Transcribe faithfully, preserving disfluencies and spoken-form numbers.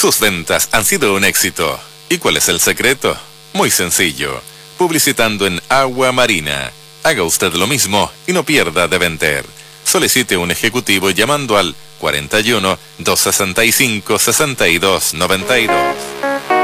Sus ventas han sido un éxito. ¿Y cuál es el secreto? Muy sencillo. Publicitando en Agua Marina. Haga usted lo mismo y no pierda de vender. Solicite un ejecutivo llamando al cuarenta y uno, doscientos sesenta y cinco, sesenta y dos noventa y dos.